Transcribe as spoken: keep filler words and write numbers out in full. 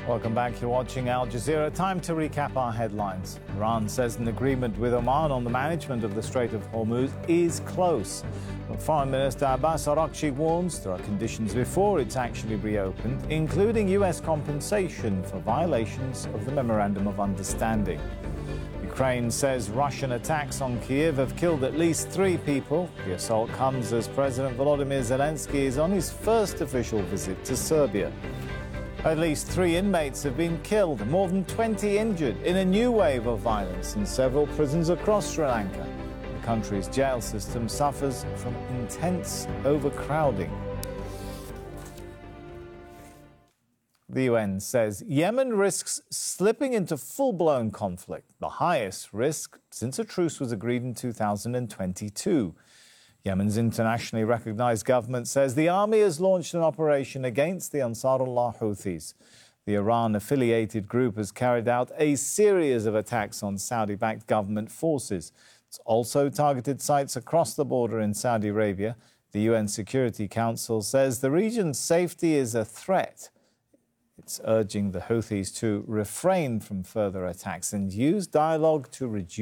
Welcome back. You're watching Al Jazeera. Time to recap our headlines. Iran says an agreement with Oman on the management of the Strait of Hormuz is close. But Foreign Minister Abbas Araghchi warns there are conditions before it's actually reopened, including U S compensation for violations of the Memorandum of Understanding. Ukraine says Russian attacks on Kyiv have killed at least three people. The assault comes as President Volodymyr Zelensky is on his first official visit to Serbia. At least three inmates have been killed and more than twenty injured in a new wave of violence in several prisons across Sri Lanka. The country's jail system suffers from intense overcrowding. The U N says Yemen risks slipping into full-blown conflict, the highest risk since a truce was agreed in two thousand twenty-two. Yemen's internationally recognized government says the army has launched an operation against the Ansarullah Houthis. The Iran-affiliated group has carried out a series of attacks on Saudi-backed government forces. It's also targeted sites across the border in Saudi Arabia. The U N Security Council says the region's safety is a threat. It's urging the Houthis to refrain from further attacks and use dialogue to reduce